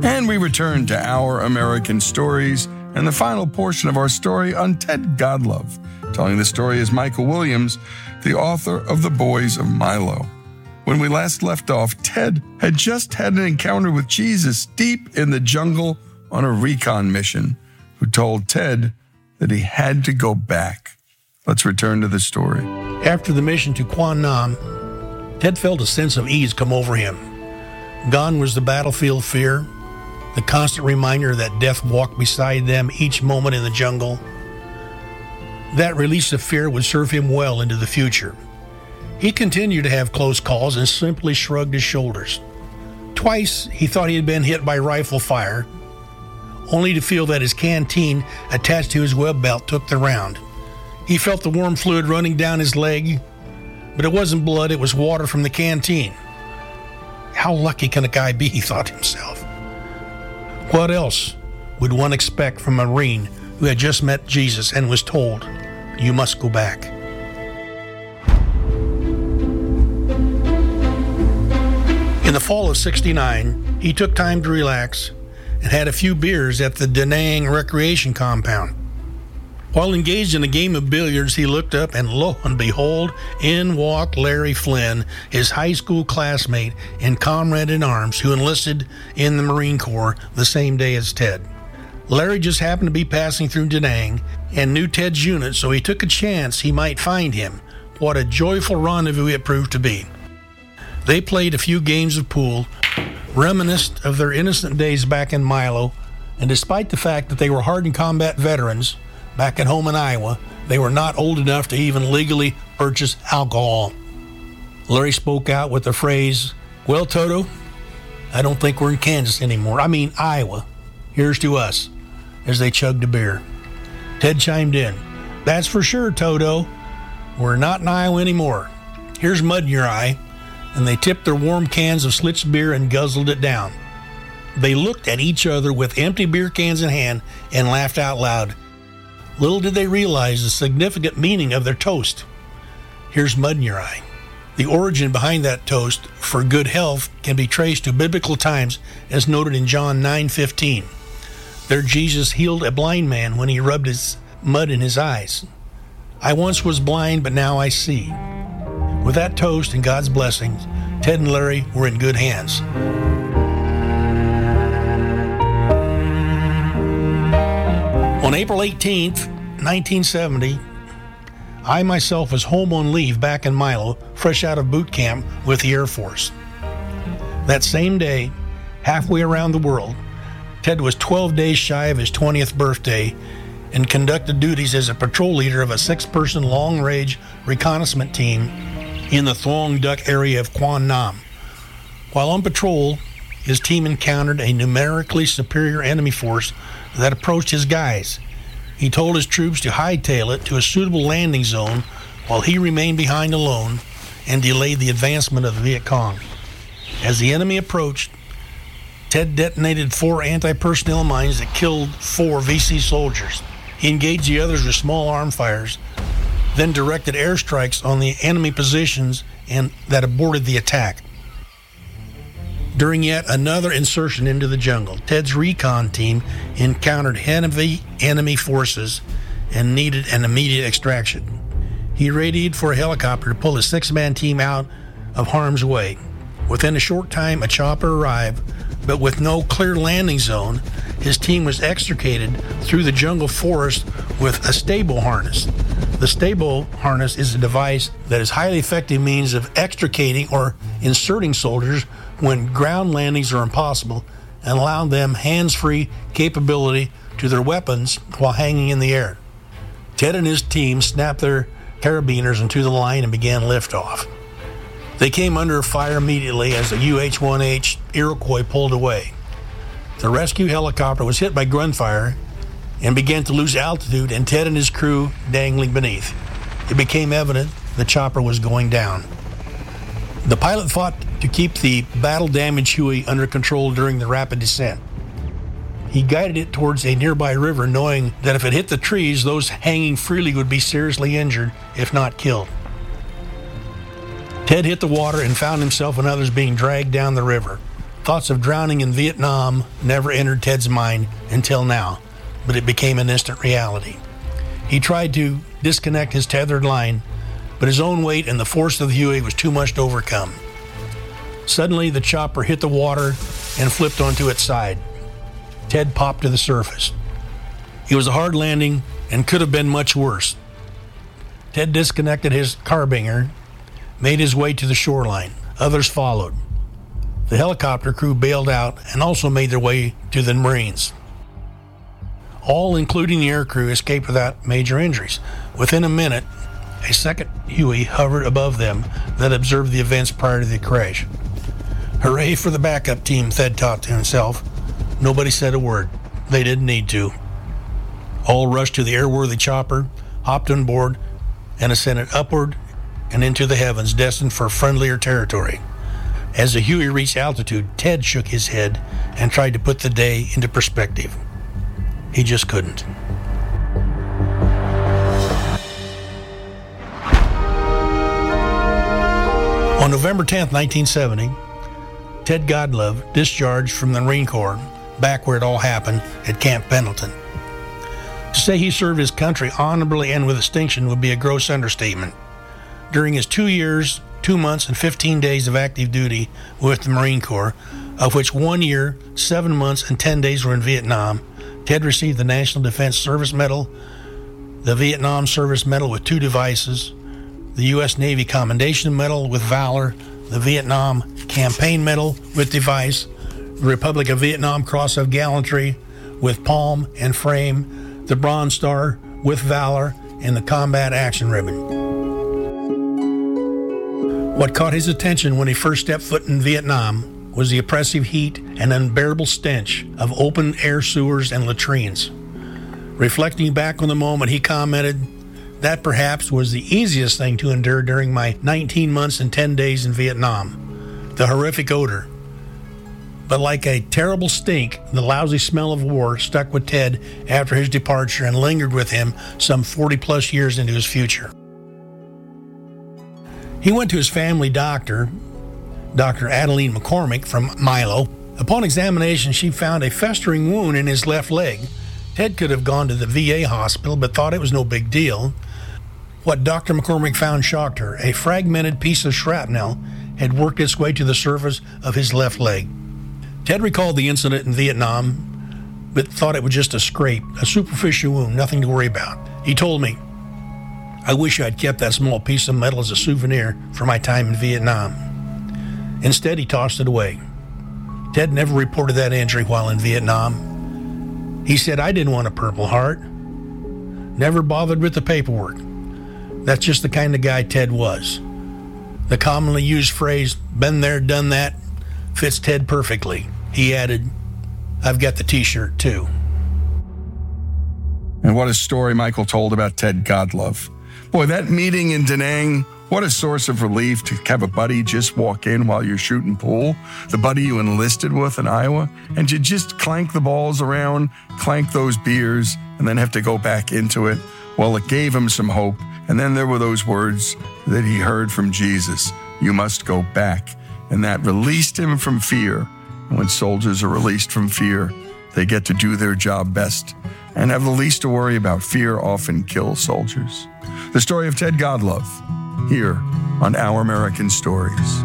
And we return to Our American Stories and the final portion of our story on Ted Godlove. Telling the story is Michael Williams, the author of The Boys of Milo. When we last left off, Ted had just had an encounter with Jesus deep in the jungle on a recon mission, who told Ted that he had to go back. Let's return to the story. After the mission to Quan Nam, Ted felt a sense of ease come over him. Gone was the battlefield fear, the constant reminder that death walked beside them each moment in the jungle. That release of fear would serve him well into the future. He continued to have close calls and simply shrugged his shoulders. Twice he thought he had been hit by rifle fire, only to feel that his canteen attached to his web belt took the round. He felt the warm fluid running down his leg, but it wasn't blood, it was water from the canteen. How lucky can a guy be, he thought to himself. What else would one expect from a Marine who had just met Jesus and was told, "You must go back"? In the fall of '69, he took time to relax and had a few beers at the Da Nang Recreation Compound. While engaged in a game of billiards, he looked up and lo and behold, in walked Larry Flynn, his high school classmate and comrade in arms who enlisted in the Marine Corps the same day as Ted. Larry just happened to be passing through Da Nang and knew Ted's unit, so he took a chance he might find him. What a joyful rendezvous it proved to be. They played a few games of pool, reminiscent of their innocent days back in Milo, and despite the fact that they were hardened combat veterans back at home in Iowa, they were not old enough to even legally purchase alcohol. Larry spoke out with the phrase, "Well, Toto, I don't think we're in Kansas anymore. I mean Iowa. Here's to us," as they chugged a beer. Ted chimed in, "That's for sure, Toto. We're not in Iowa anymore. Here's mud in your eye." And they tipped their warm cans of Schlitz beer and guzzled it down. They looked at each other with empty beer cans in hand and laughed out loud. Little did they realize the significant meaning of their toast. Here's mud in your eye. The origin behind that toast for good health can be traced to biblical times, as noted in John 9:15. There Jesus healed a blind man when he rubbed his mud in his eyes. "I once was blind, but now I see." With that toast and God's blessings, Ted and Larry were in good hands. On April 18th, 1970, I myself was home on leave back in Milo, fresh out of boot camp with the Air Force. That same day, halfway around the world, Ted was 12 days shy of his 20th birthday and conducted duties as a patrol leader of a 6-person long-range reconnaissance team in the Thuong Duc area of Quan Nam. While on patrol, his team encountered a numerically superior enemy force that approached his guys. He told his troops to hightail it to a suitable landing zone while he remained behind alone and delayed the advancement of the Viet Cong. As the enemy approached, Ted detonated 4 anti-personnel mines that killed 4 VC soldiers. He engaged the others with small arm fires, then directed airstrikes on the enemy positions and that aborted the attack. During yet another insertion into the jungle, Ted's recon team encountered heavy enemy forces and needed an immediate extraction. He radioed for a helicopter to pull his 6-man team out of harm's way. Within a short time, a chopper arrived, but with no clear landing zone, his team was extricated through the jungle forest with a stable harness. The stable harness is a device that is a highly effective means of extricating or inserting soldiers when ground landings are impossible and allow them hands-free capability to their weapons while hanging in the air. Ted and his team snapped their carabiners into the line and began liftoff. They came under fire immediately as the UH-1H Iroquois pulled away. The rescue helicopter was hit by gunfire and began to lose altitude, and Ted and his crew dangling beneath. It became evident the chopper was going down. The pilot fought to keep the battle-damaged Huey under control during the rapid descent. He guided it towards a nearby river, knowing that if it hit the trees, those hanging freely would be seriously injured, if not killed. Ted hit the water and found himself and others being dragged down the river. Thoughts of drowning in Vietnam never entered Ted's mind until now, but it became an instant reality. He tried to disconnect his tethered line, but his own weight and the force of the Huey was too much to overcome. Suddenly, the chopper hit the water and flipped onto its side. Ted popped to the surface. It was a hard landing and could have been much worse. Ted disconnected his carbinger, made his way to the shoreline. Others followed. The helicopter crew bailed out and also made their way to the Marines. All, including the aircrew, escaped without major injuries. Within a minute, a second Huey hovered above them that observed the events prior to the crash. Hooray for the backup team, Ted thought to himself. Nobody said a word. They didn't need to. All rushed to the airworthy chopper, hopped on board, and ascended upward and into the heavens, destined for friendlier territory. As the Huey reached altitude, Ted shook his head and tried to put the day into perspective. He just couldn't. On November 10th, 1970, Ted Godlove discharged from the Marine Corps, back where it all happened, at Camp Pendleton. To say he served his country honorably and with distinction would be a gross understatement. During his 2 years, 2 months, and 15 days of active duty with the Marine Corps, of which 1 year, 7 months, and 10 days were in Vietnam, Ted received the National Defense Service Medal, the Vietnam Service Medal with 2 devices, the U.S. Navy Commendation Medal with Valor, the Vietnam Campaign Medal with device, the Republic of Vietnam Cross of Gallantry with palm and frame, the Bronze Star with Valor, and the Combat Action Ribbon. What caught his attention when he first stepped foot in Vietnam was the oppressive heat and unbearable stench of open-air sewers and latrines. Reflecting back on the moment, he commented, "That perhaps was the easiest thing to endure during my 19 months and 10 days in Vietnam. The horrific odor. But like a terrible stink, the lousy smell of war stuck with Ted after his departure and lingered with him some 40-plus years into his future." He went to his family doctor, Dr. Adeline McCormick from Milo. Upon examination, she found a festering wound in his left leg. Ted could have gone to the VA hospital, but thought it was no big deal. What Dr. McCormick found shocked her. A fragmented piece of shrapnel had worked its way to the surface of his left leg. Ted recalled the incident in Vietnam, but thought it was just a scrape, a superficial wound, nothing to worry about. He told me, "I wish I'd kept that small piece of metal as a souvenir for my time in Vietnam." Instead, he tossed it away. Ted never reported that injury while in Vietnam. He said, "I didn't want a Purple Heart." Never bothered with the paperwork. That's just the kind of guy Ted was. The commonly used phrase, "been there, done that," fits Ted perfectly. He added, "I've got the t-shirt too." And what a story Michael told about Ted Godlove. Boy, that meeting in Da Nang, what a source of relief to have a buddy just walk in while you're shooting pool, the buddy you enlisted with in Iowa, and to just clank the balls around, clank those beers, and then have to go back into it. Well, it gave him some hope. And then there were those words that he heard from Jesus, "You must go back." And that released him from fear. And when soldiers are released from fear, they get to do their job best and have the least to worry about. Fear often kills soldiers. The story of Ted Godlove, here on Our American Stories.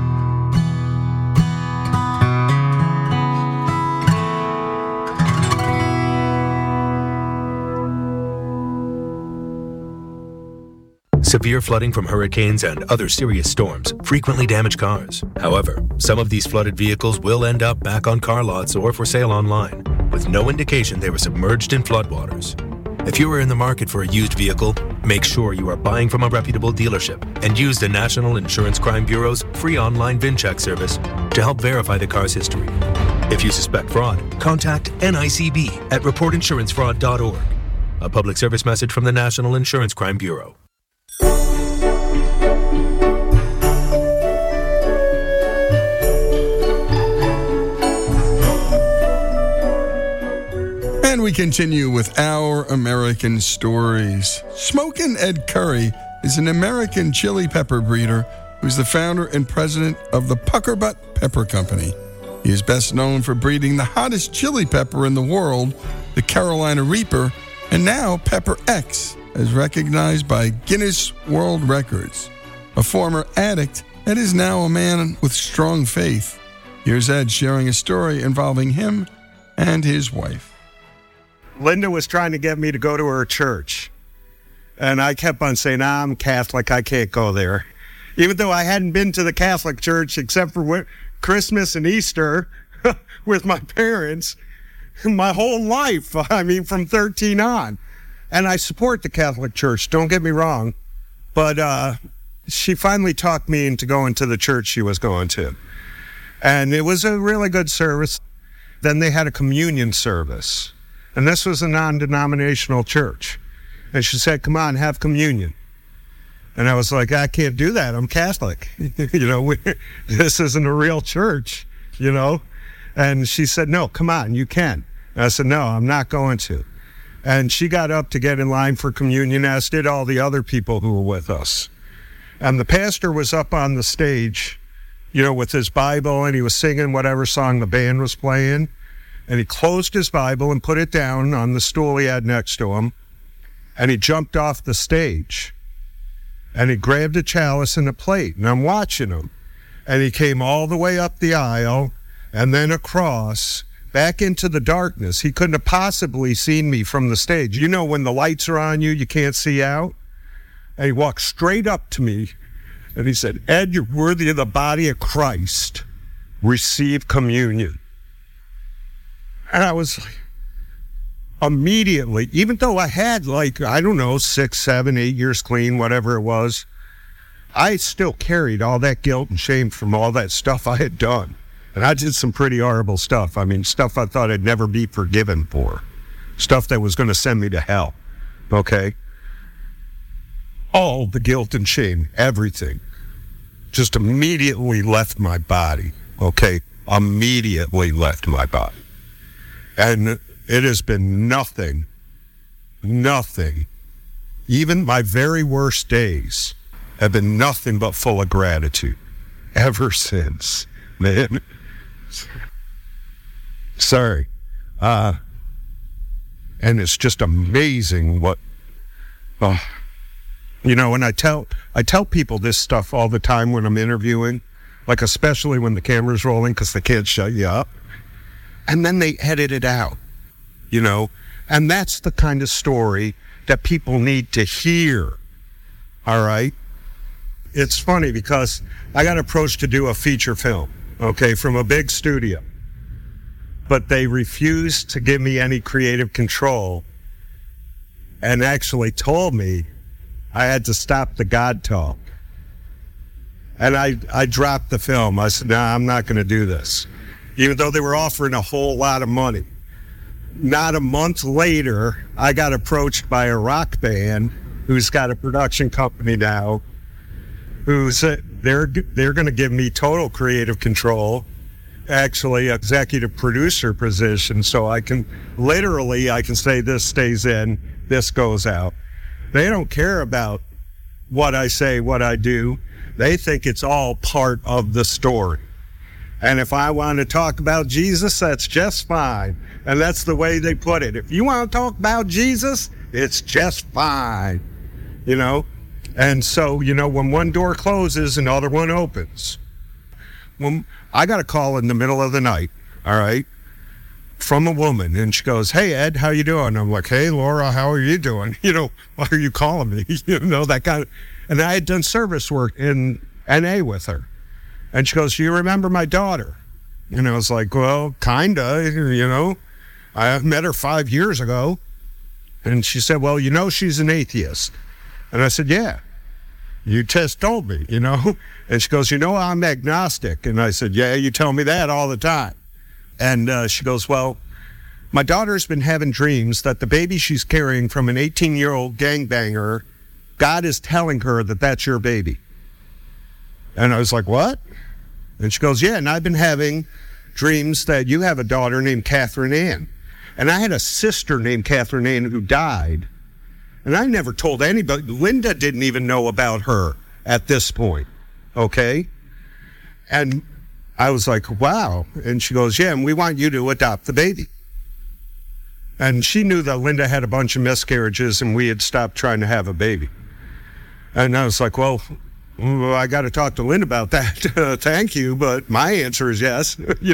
Severe flooding from hurricanes and other serious storms frequently damage cars. However, some of these flooded vehicles will end up back on car lots or for sale online, with no indication they were submerged in floodwaters. If you are in the market for a used vehicle, make sure you are buying from a reputable dealership and use the National Insurance Crime Bureau's free online VIN check service to help verify the car's history. If you suspect fraud, contact NICB at reportinsurancefraud.org. A public service message from the National Insurance Crime Bureau. And we continue with Our American Stories. Smokin' Ed Curry is an American chili pepper breeder who's the founder and president of the Puckerbutt Pepper Company. He is best known for breeding the hottest chili pepper in the world, the Carolina Reaper, and now Pepper X, as recognized by Guinness World Records. A former addict, Ed is now a man with strong faith. Here's Ed sharing a story involving him and his wife. Linda was trying to get me to go to her church. And I kept on saying, I'm Catholic, I can't go there. Even though I hadn't been to the Catholic church except for Christmas and Easter with my parents my whole life. I mean, from 13 on. And I support the Catholic Church, don't get me wrong. But she finally talked me into going to the church she was going to. And it was a really good service. Then they had a communion service. And this was a non-denominational church. And she said, come on, have communion. And I was like, I can't do that. I'm Catholic. This isn't a real church, And she said, no, come on, you can. And I said, no, I'm not going to. And she got up to get in line for communion, as did all the other people who were with us. And the pastor was up on the stage, with his Bible, and he was singing whatever song the band was playing. And he closed his Bible and put it down on the stool he had next to him. And he jumped off the stage. And he grabbed a chalice and a plate, and I'm watching him. And he came all the way up the aisle and then across, back into the darkness. He couldn't have possibly seen me from the stage. When the lights are on you, you can't see out. And he walked straight up to me, and he said, Ed, you're worthy of the body of Christ. Receive communion. And I was like, immediately, even though I had 6, 7, 8 years clean, whatever it was, I still carried all that guilt and shame from all that stuff I had done. And I did some pretty horrible stuff. I mean, stuff I thought I'd never be forgiven for. Stuff that was going to send me to hell. Okay? All the guilt and shame, everything, just immediately left my body. Okay? Immediately left my body. And it has been nothing, even my very worst days have been nothing but full of gratitude ever since, man. Sorry. And it's just amazing what, and I tell people this stuff all the time when I'm interviewing, like especially when the camera's rolling because they can't shut you up. And then they edit it out. And that's the kind of story that people need to hear, all right? It's funny because I got approached to do a feature film, from a big studio, but they refused to give me any creative control and actually told me I had to stop the God talk. And I dropped the film. I said, nah, I'm not going to do this, even though they were offering a whole lot of money. Not a month later, I got approached by a rock band who's got a production company now, who said they're going to give me total creative control, actually executive producer position, so I can say this stays in, this goes out. They don't care about what I say, what I do. They think it's all part of the story. And if I want to talk about Jesus, that's just fine. And that's the way they put it. If you want to talk about Jesus, it's just fine, And so, when one door closes, another one opens. When I got a call in the middle of the night, all right, from a woman, and she goes, hey, Ed, how you doing? I'm like, hey, Laura, how are you doing? Why are you calling me? That kind of, and I had done service work in NA with her. And she goes, you remember my daughter? And I was like, well, kinda, I met her 5 years ago. And she said, well, she's an atheist. And I said, yeah, you just told me, And she goes, I'm agnostic. And I said, yeah, you tell me that all the time. And she goes, well, my daughter's been having dreams that the baby she's carrying from an 18-year-old gangbanger, God is telling her that that's your baby. And I was like, what? And she goes, yeah, and I've been having dreams that you have a daughter named Catherine Ann. And I had a sister named Catherine Ann who died. And I never told anybody. Linda didn't even know about her at this point, okay? And I was like, wow. And she goes, yeah, and we want you to adopt the baby. And she knew that Linda had a bunch of miscarriages and we had stopped trying to have a baby. And I was like, well, I got to talk to Linda about that. Thank you. But my answer is yes,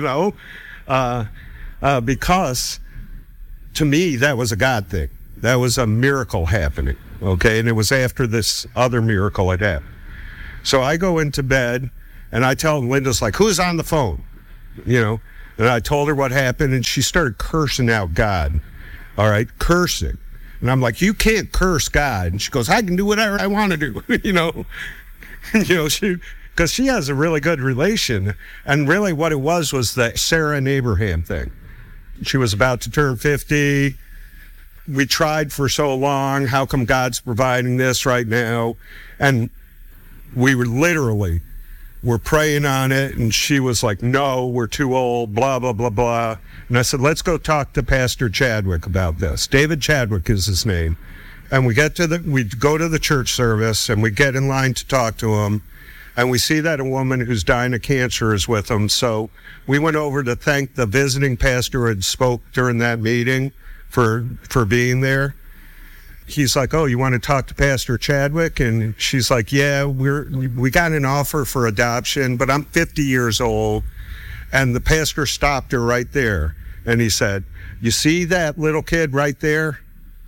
because to me, that was a God thing. That was a miracle happening. Okay. And it was after this other miracle had happened. So I go into bed and I tell Linda's like, who's on the phone? And I told her what happened and she started cursing out God. All right. Cursing. And I'm like, you can't curse God. And she goes, I can do whatever I want to do. Because she has a really good relation. And really what it was the Sarah and Abraham thing. She was about to turn 50. We tried for so long. How come God's providing this right now? And we were praying on it. And she was like, no, we're too old, blah, blah, blah, blah. And I said, let's go talk to Pastor Chadwick about this. David Chadwick is his name. And we go to the church service and we get in line to talk to him. And we see that a woman who's dying of cancer is with him. So we went over to thank the visiting pastor who had spoke during that meeting for being there. He's like, oh, you want to talk to Pastor Chadwick? And she's like, yeah, we got an offer for adoption, but I'm 50 years old. And the pastor stopped her right there. And he said, you see that little kid right there?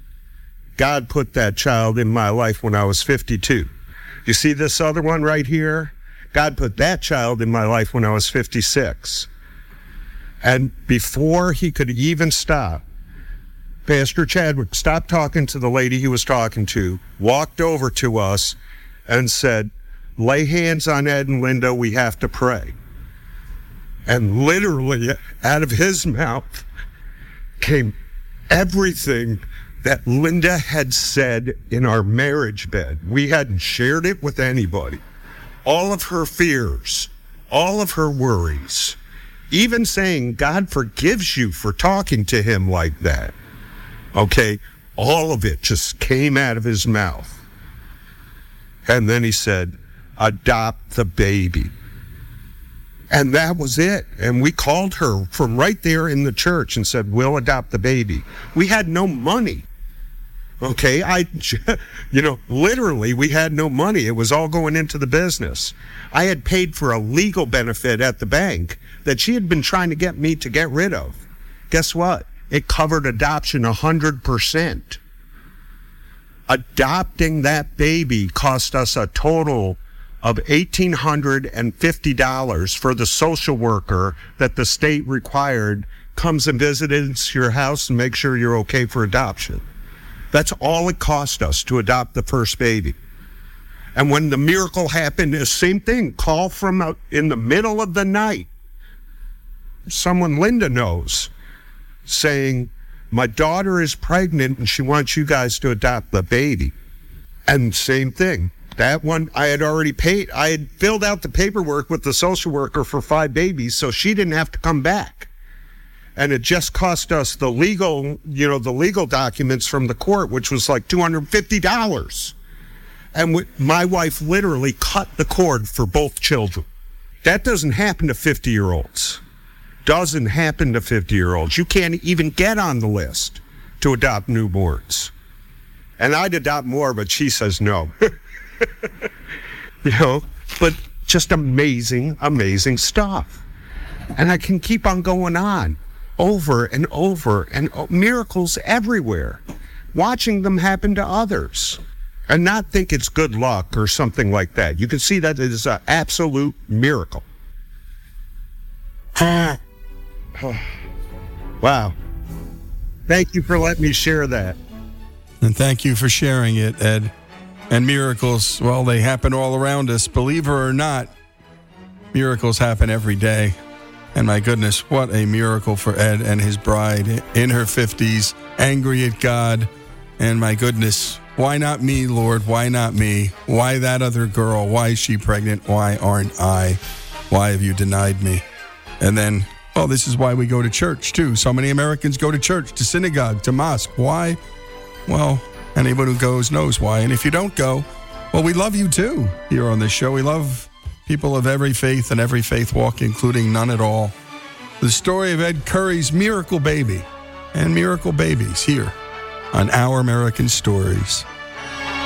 God put that child in my life when I was 52. You see this other one right here? God put that child in my life when I was 56. And before he could even stop, Pastor Chadwick stopped talking to the lady he was talking to, walked over to us and said, lay hands on Ed and Linda, we have to pray. And literally out of his mouth came everything that Linda had said in our marriage bed. We hadn't shared it with anybody. All of her fears, all of her worries, even saying God forgives you for talking to him like that. Okay, all of it just came out of his mouth. And then he said, adopt the baby. And that was it. And we called her from right there in the church and said, we'll adopt the baby. We had no money. Okay, literally we had no money. It was all going into the business. I had paid for a legal benefit at the bank that she had been trying to get me to get rid of. Guess what? It covered adoption 100%. Adopting that baby cost us a total of $1,850 for the social worker that the state required comes and visits your house and makes sure you're okay for adoption. That's all it cost us to adopt the first baby. And when the miracle happened, the same thing, call from in the middle of the night, someone Linda knows, saying, my daughter is pregnant and she wants you guys to adopt the baby. And same thing. That one, I had already paid. I had filled out the paperwork with the social worker for 5 babies, so she didn't have to come back. And it just cost us the legal documents from the court, which was like $250. And my wife literally cut the cord for both children. That doesn't happen to 50-year-olds. Doesn't happen to 50-year-olds. You can't even get on the list to adopt newborns. And I'd adopt more, but she says no. But just amazing, amazing stuff. And I can keep on going on over and over, and miracles everywhere, watching them happen to others and not think it's good luck or something like that. You can see that it is an absolute miracle. Wow. Thank you for letting me share that. And thank you for sharing it, Ed. And miracles, well, they happen all around us. Believe it or not, miracles happen every day. And my goodness, what a miracle for Ed and his bride in her 50s, angry at God. And my goodness, why not me, Lord? Why not me? Why that other girl? Why is she pregnant? Why aren't I? Why have you denied me? And then, well, this is why we go to church, too. So many Americans go to church, to synagogue, to mosque. Why? Well, anyone who goes knows why. And if you don't go, well, we love you, too, here on this show. We love people of every faith and every faith walk, including none at all. The story of Ed Curry's miracle baby and miracle babies here on Our American Stories.